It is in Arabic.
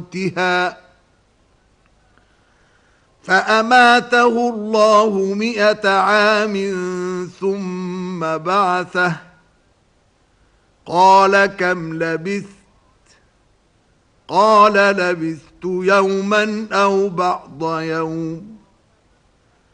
موتها فأماته الله 100 عام ثم بعثه قال كم لبثت قال لبثت يوما أو بعض يوم